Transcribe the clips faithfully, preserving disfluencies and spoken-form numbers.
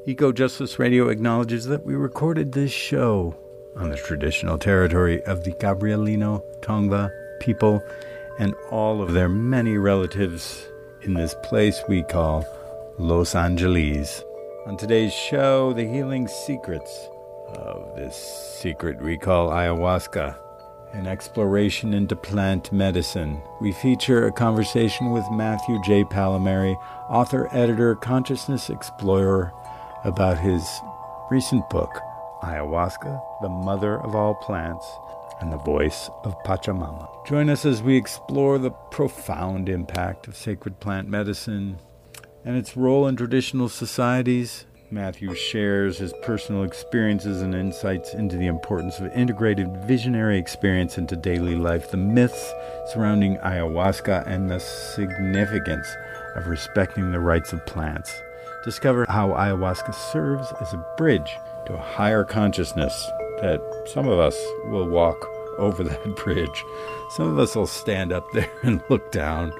Eco Justice Radio acknowledges that we recorded this show on the traditional territory of the Gabrielino Tongva people and all of their many relatives in this place we call Los Angeles. On today's show, the healing secrets of this secret we call ayahuasca, an exploration into plant medicine. We feature a conversation with Matthew J. Palmieri, author, editor, consciousness explorer, about his recent book, Ayahuasca, the Mother of All Plants, and the Voice of Pachamama. Join us as we explore the profound impact of sacred plant medicine and its role in traditional societies. Matthew shares his personal experiences and insights into the importance of integrated visionary experience into daily life, the myths surrounding ayahuasca, and the significance of respecting the rights of plants. Discover how ayahuasca serves as a bridge to a higher consciousness, that some of us will walk over that bridge. Some of us will stand up there and look down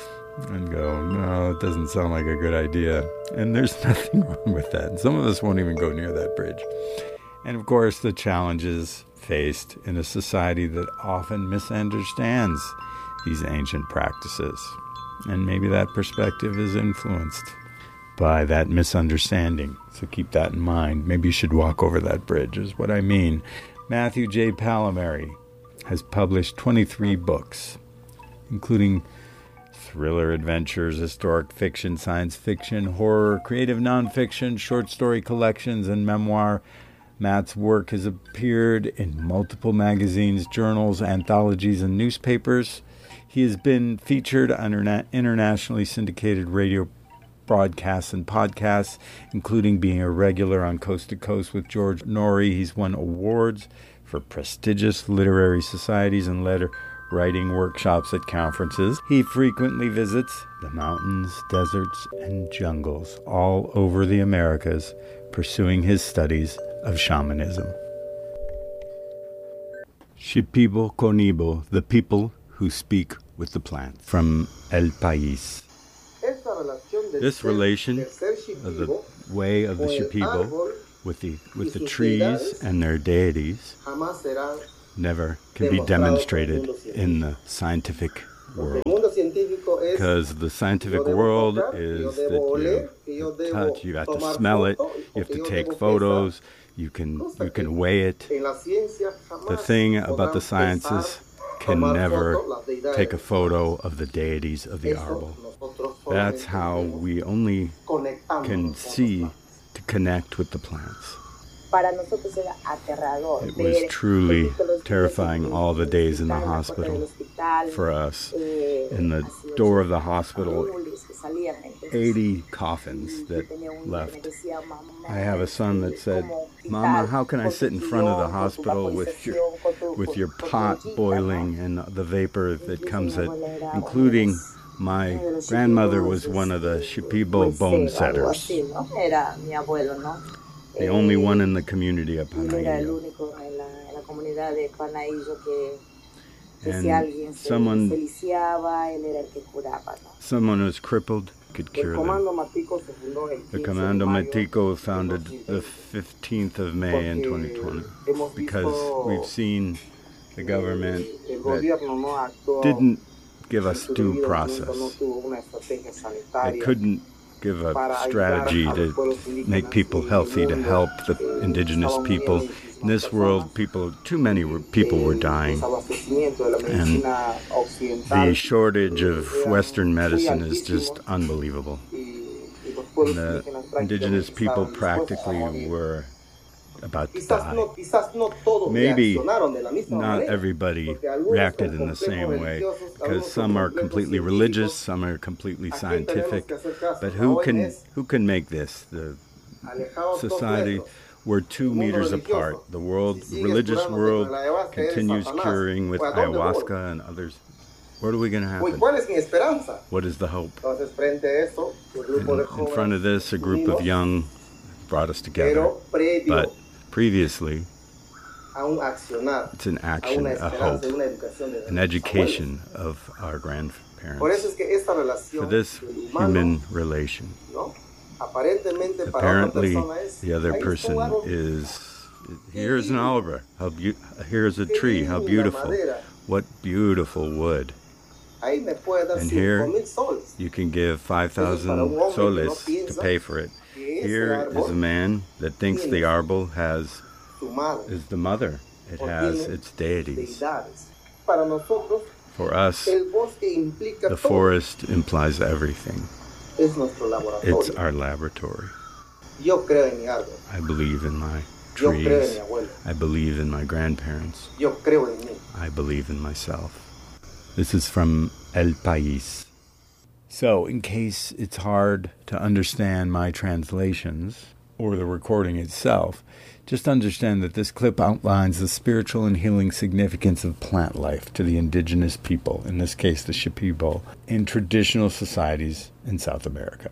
and go, no, it doesn't sound like a good idea. And there's nothing wrong with that. And some of us won't even go near that bridge. And of course, the challenges faced in a society that often misunderstands these ancient practices. And maybe that perspective is influenced by that misunderstanding. So keep that in mind. Maybe you should walk over that bridge, is what I mean. Matthew J. Palmieri has published twenty-three books, including thriller adventures, historic fiction, science fiction, horror, creative nonfiction, short story collections, and memoir. Matt's work has appeared in multiple magazines, journals, anthologies, and newspapers. He has been featured on interna- internationally syndicated radio broadcasts and podcasts, including being a regular on Coast to Coast with George Noory. He's won awards for prestigious literary societies and letter writing workshops at conferences. He frequently visits the mountains, deserts, and jungles all over the Americas, pursuing his studies of shamanism. Shipibo Conibo, the people who speak with the plants, from El País. This relation of the way of the Shipibo with the with the trees and their deities never can be demonstrated in the scientific world, because the scientific world is that you touch, you have to smell it, you have to take photos, you can you can weigh it. The thing about the sciences can never take a photo of the deities of the arbol. That's how we only can see to connect with the plants. It was truly terrifying all the days in the hospital for us. In the door of the hospital, eighty coffins that left. I have a son that said, "Mama, how can I sit in front of the hospital with your, with your pot boiling and the vapor that comes at," including my grandmother was one of the Shipibo bone setters. The only one in the community of Panaillo. And someone, someone who's crippled could cure them. The Comando Matico founded the fifteenth of May in twenty twenty, because we've seen the government that didn't give us due process. They couldn't give a strategy to make people healthy, to help the indigenous people. In this world, people, too many were, people were dying. And the shortage of Western medicine is just unbelievable. And the indigenous people practically were about to die. Maybe not everybody reacted in the same way, because some are completely religious, some are completely scientific. But who can who can make this? The society, we're two meters apart. The world, the religious world, continues curing with ayahuasca and others. What are we going to happen? What is the hope? In, in front of this, a group of young brought us together. But previously, it's an action, a hope, an education of our grandparents for this human relation. Apparently, the other person is, here's an arbor, how be- here's a tree, how beautiful, what beautiful wood. And here, you can give five thousand soles to pay for it. Here is a man that thinks the arbor has, is the mother. It has its deities. For us, the forest implies everything. It's our laboratory. I believe in my trees. I believe in my grandparents. I believe in myself. This is from El País. So, in case it's hard to understand my translations or the recording itself, just understand that this clip outlines the spiritual and healing significance of plant life to the indigenous people, in this case the Shipibo, in traditional societies in South America.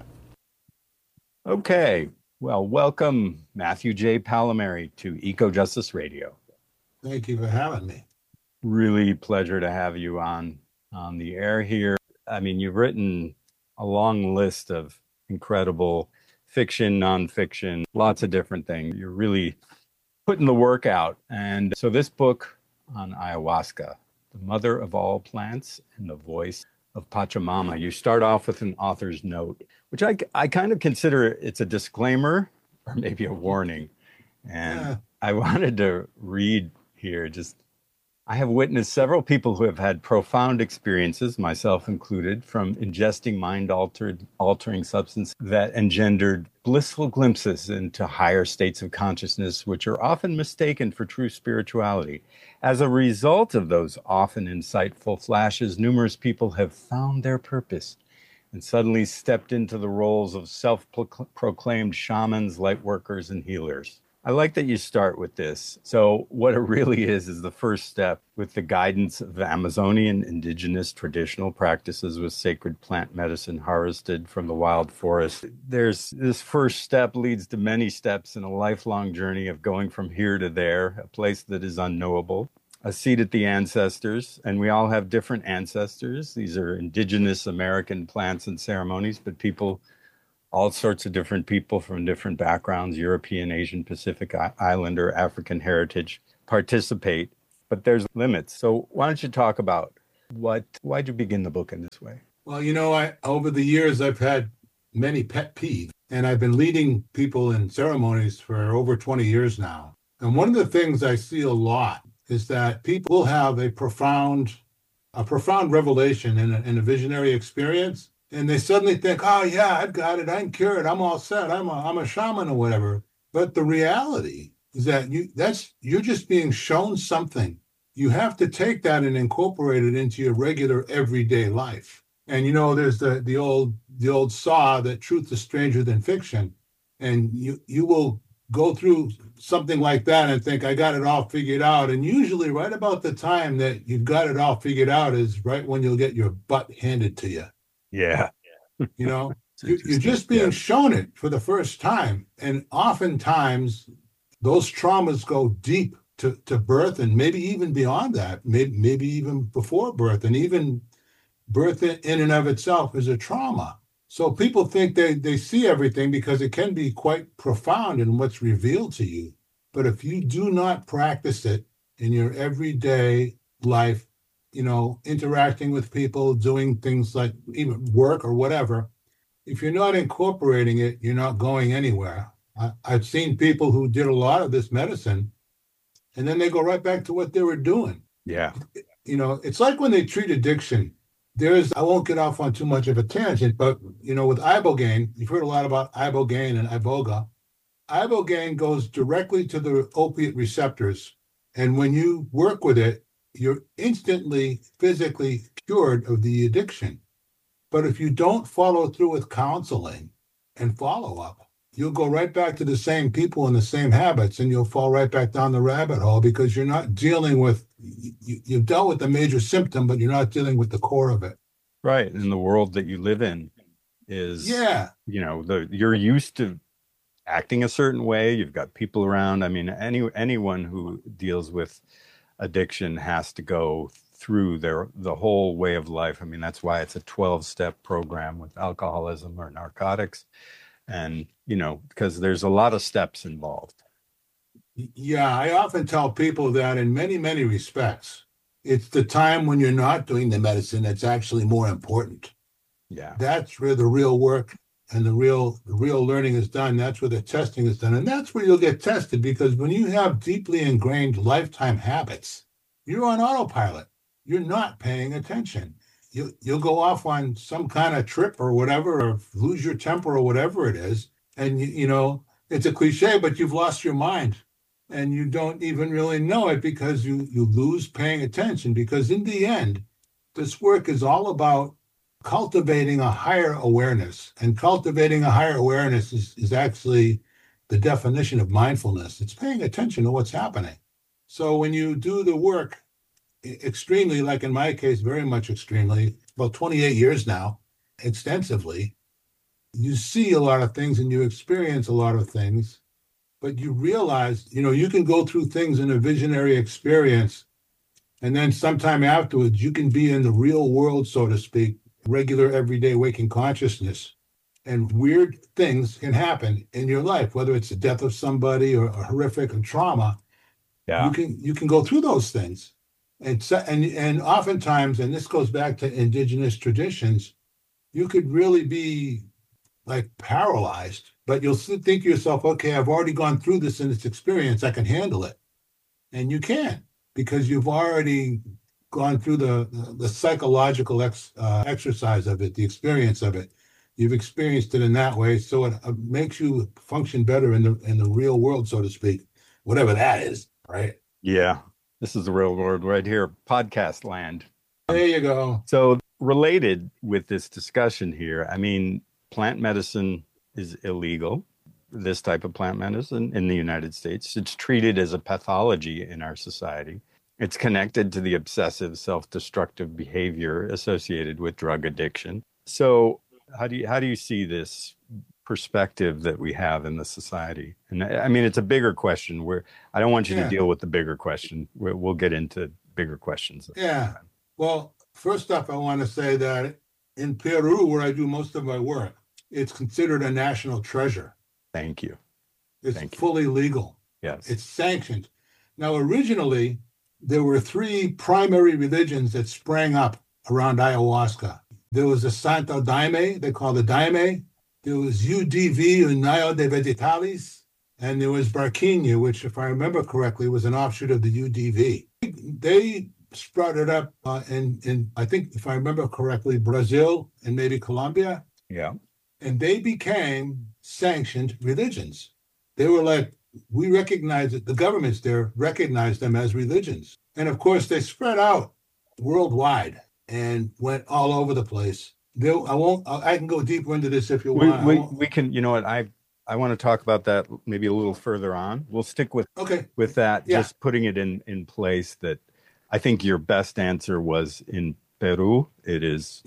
Okay, well, welcome Matthew J. Palomari to Eco Justice Radio. Thank you for having me. Really pleasure to have you on, on the air here. I mean, you've written a long list of incredible fiction, nonfiction, lots of different things. You're really putting the work out. And so this book on ayahuasca, the mother of all plants and the voice of Pachamama, you start off with an author's note, which I, I kind of consider it's a disclaimer or maybe a warning. And yeah. I wanted to read here just, I have witnessed several people who have had profound experiences, myself included, from ingesting mind-altered, altering substance that engendered blissful glimpses into higher states of consciousness, which are often mistaken for true spirituality. As a result of those often insightful flashes, numerous people have found their purpose and suddenly stepped into the roles of self-proclaimed shamans, light workers, and healers. I like that you start with this. So what it really is, is the first step with the guidance of Amazonian indigenous traditional practices with sacred plant medicine harvested from the wild forest. There's this first step leads to many steps in a lifelong journey of going from here to there, a place that is unknowable, a seat at the ancestors. And we all have different ancestors. These are indigenous American plants and ceremonies, but people all sorts of different people from different backgrounds, European, Asian, Pacific Islander, African heritage, participate, but there's limits. So why don't you talk about what, why'd you begin the book in this way? Well, you know, I over the years, I've had many pet peeves, and I've been leading people in ceremonies for over twenty years now. And one of the things I see a lot is that people have a profound, a profound revelation and a, and a visionary experience. And they suddenly think, oh, yeah, I've got it. I'm cured. I'm all set. I'm a, I'm a shaman or whatever. But the reality is that you that's you're just being shown something. You have to take that and incorporate it into your regular everyday life. And, you know, there's the the old the old saw that truth is stranger than fiction. And you you will go through something like that and think, I got it all figured out. And usually right about the time that you've got it all figured out is right when you'll get your butt handed to you. Yeah. You know, you, you're just being yeah. shown it for the first time. And oftentimes those traumas go deep to, to birth and maybe even beyond that, maybe, maybe even before birth. And even birth in and of itself is a trauma. So people think they, they see everything because it can be quite profound in what's revealed to you. But if you do not practice it in your everyday life, you know, interacting with people, doing things like even work or whatever, if you're not incorporating it, you're not going anywhere. I, I've seen people who did a lot of this medicine, and then they go right back to what they were doing. Yeah. You know, it's like when they treat addiction. There's, I won't get off on too much of a tangent, but, you know, with ibogaine, you've heard a lot about ibogaine and iboga. Ibogaine goes directly to the opiate receptors. And when you work with it, you're instantly physically cured of the addiction. But if you don't follow through with counseling and follow-up, you'll go right back to the same people and the same habits, and you'll fall right back down the rabbit hole because you're not dealing with, you, you've dealt with the major symptom, but you're not dealing with the core of it. Right. And the world that you live in is, yeah, you know, the you're used to acting a certain way. You've got people around. I mean, any anyone who deals with addiction has to go through their the whole way of life. I mean, that's why it's a twelve-step program with alcoholism or narcotics. And, you know, because there's a lot of steps involved. Yeah, I often tell people that in many, many respects, it's the time when you're not doing the medicine that's actually more important. Yeah. That's where the real work and the real the real learning is done. That's where the testing is done. And that's where you'll get tested, because when you have deeply ingrained lifetime habits, you're on autopilot. You're not paying attention. You, you'll go off on some kind of trip or whatever, or lose your temper or whatever it is. And, you, you know, it's a cliche, but you've lost your mind. And you don't even really know it because you, you lose paying attention. Because in the end, this work is all about cultivating a higher awareness. And cultivating a higher awareness is, is actually the definition of mindfulness. It's paying attention to what's happening. So when you do the work extremely, like in my case, very much extremely, about twenty-eight years now, extensively, you see a lot of things and you experience a lot of things, but you realize, you know, you can go through things in a visionary experience, and then sometime afterwards, you can be in the real world, so to speak, regular, everyday waking consciousness, and weird things can happen in your life, whether it's the death of somebody or a horrific trauma. Yeah. You can you can go through those things. And, so, and and oftentimes, and this goes back to indigenous traditions, you could really be like paralyzed, but you'll think to yourself, okay, I've already gone through this in this experience, I can handle it. And you can, because you've already gone through the, the, the psychological ex, uh, exercise of it, the experience of it. You've experienced it in that way, so it uh, makes you function better in the in the real world, so to speak, whatever that is, right? Yeah. This is the real world right here, podcast land. There you go. So related with this discussion here, I mean, plant medicine is illegal, this type of plant medicine in the United States. It's treated as a pathology in our society. It's connected to the obsessive self-destructive behavior associated with drug addiction. So how do you, how do you see this perspective that we have in the society? And I mean, it's a bigger question where I don't want you yeah. to deal with the bigger question. We'll get into bigger questions. Yeah. Well, first off, I want to say that in Peru, where I do most of my work, it's considered a national treasure. Thank you. It's Thank fully you. legal. Yes. It's sanctioned. Now, originally, there were three primary religions that sprang up around ayahuasca. There was the Santo Daime, they call the Daime. There was U D V, União de Vegetales, and there was Barquinha, which, if I remember correctly, was an offshoot of the U D V. They sprouted up uh, in, in, I think, if I remember correctly, Brazil and maybe Colombia. Yeah. And they became sanctioned religions. They were like, we recognize it, the governments there recognized them as religions. And of course, they spread out worldwide and went all over the place. There, I won't. I can go deeper into this if you want. We, we, we can. You know what? I I want to talk about that maybe a little further on. We'll stick with okay with that. Yeah. Just putting it in in place. That I think your best answer was in Peru. It is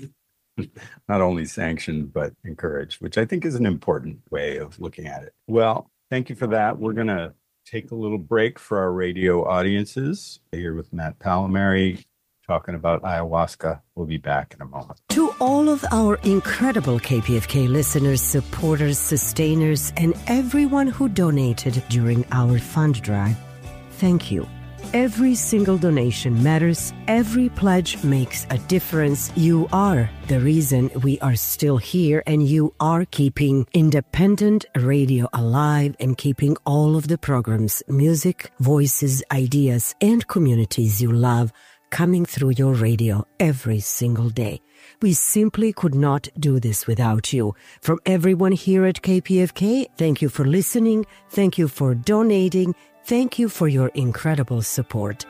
not only sanctioned but encouraged, which I think is an important way of looking at it. Well, thank you for that. We're gonna take a little break for our radio audiences. Here with Matt Palmieri, talking about ayahuasca. We'll be back in a moment. To all of our incredible K P F K listeners, supporters, sustainers, and everyone who donated during our fund drive, thank you. Every single donation matters. Every pledge makes a difference. You are the reason we are still here, and you are keeping independent radio alive and keeping all of the programs, music, voices, ideas, and communities you love coming through your radio every single day. We simply could not do this without you. From everyone here at K P F K, thank you for listening. Thank you for donating. Thank you for your incredible support.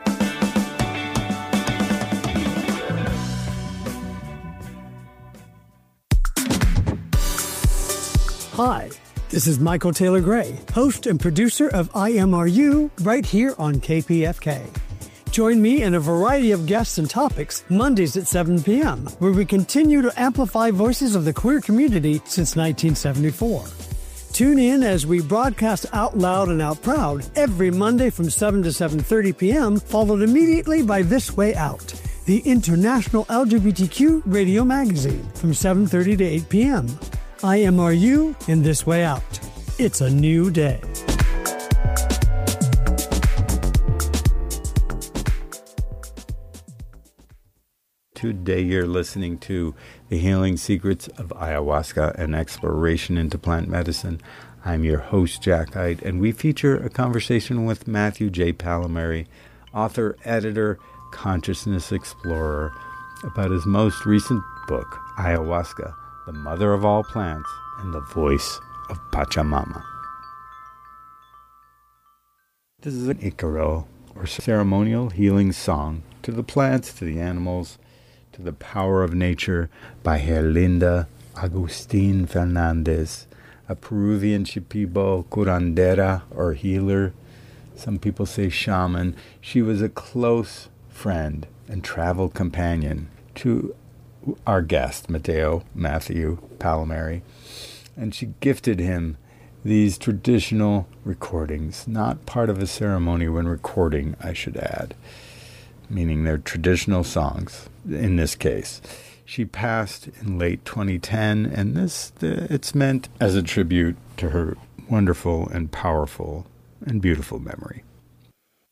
Hi, this is Michael Taylor Gray, host and producer of I M R U, right here on K P F K. Join me and a variety of guests and topics Mondays at seven p.m., where we continue to amplify voices of the queer community since nineteen seventy-four. Tune in as we broadcast out loud and out proud every Monday from seven to seven thirty p.m., followed immediately by This Way Out, the international L G B T Q radio magazine, from seven thirty to eight p.m. I M R U in This Way Out. It's a new day. Today you're listening to The Healing Secrets of Ayahuasca and Exploration into Plant Medicine. I'm your host, Jack Hite, and we feature a conversation with Matthew J. Palmieri, author, editor, consciousness explorer, about his most recent book, Ayahuasca, the Mother of All Plants and the Voice of Pachamama. This is an Icaro, or ceremonial healing song, to the plants, to the animals, to the power of nature, by Herlinda Agustin Fernandez, a Peruvian Shipibo curandera, or healer. Some people say shaman. She was a close friend and travel companion to our guest, Mateo Matthew Palmieri, and she gifted him these traditional recordings, not part of a ceremony when recording, I should add, meaning they're traditional songs in this case. She passed in late twenty ten, and this it's meant as a tribute to her wonderful and powerful and beautiful memory.